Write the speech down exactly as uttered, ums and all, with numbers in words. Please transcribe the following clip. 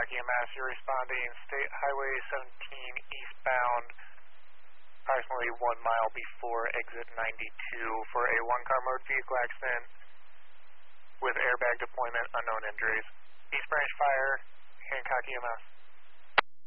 Hancock E M S, you're responding State Highway seventeen eastbound, approximately one mile before exit ninety-two for a one-car motor vehicle accident with airbag deployment, unknown injuries. East Branch Fire, Hancock E M S.